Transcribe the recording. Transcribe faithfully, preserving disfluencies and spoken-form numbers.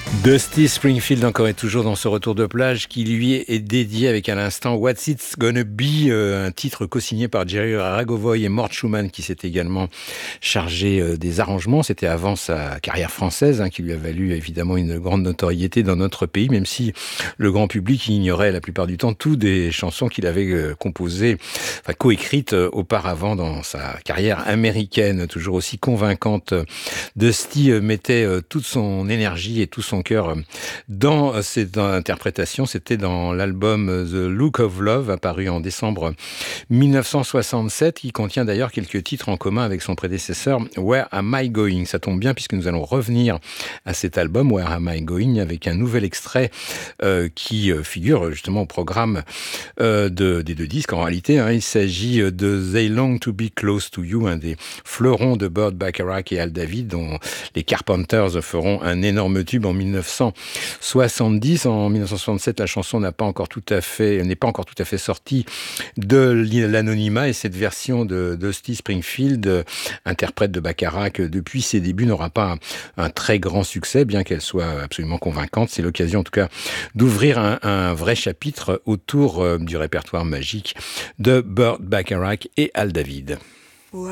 Dusty Springfield encore et toujours dans ce retour de plage qui lui est dédié avec à l'instant What's It's Gonna Be, euh, un titre co-signé par Jerry Ragovoy et Mort Schumann qui s'est également chargé euh, des arrangements. C'était avant sa carrière française hein, qui lui a valu évidemment une grande notoriété dans notre pays, même si le grand public ignorait la plupart du temps toutes des chansons qu'il avait euh, composées, enfin coécrites euh, auparavant dans sa carrière américaine, toujours aussi convaincante. Dusty euh, mettait euh, toute son énergie et tout son cœur dans cette interprétation. C'était dans l'album The Look of Love, apparu en décembre mille neuf cent soixante-sept, qui contient d'ailleurs quelques titres en commun avec son prédécesseur Where Am I Going. Ça tombe bien puisque nous allons revenir à cet album Where Am I Going avec un nouvel extrait euh, qui figure justement au programme euh, de, des deux disques. En réalité, hein, il s'agit de They Long to Be Close to You, un des fleurons de Burt Bacharach et Al David, dont les Carpenters feront un énorme tube en mille neuf cent soixante-dix. En mille neuf cent soixante-sept, la chanson n'a pas encore tout à fait, n'est pas encore tout à fait sortie de l'anonymat et cette version de Dusty Springfield, interprète de Bacharach depuis ses débuts, n'aura pas un, un très grand succès, bien qu'elle soit absolument convaincante. C'est l'occasion en tout cas d'ouvrir un, un vrai chapitre autour euh, du répertoire magique de Burt Bacharach et Al David.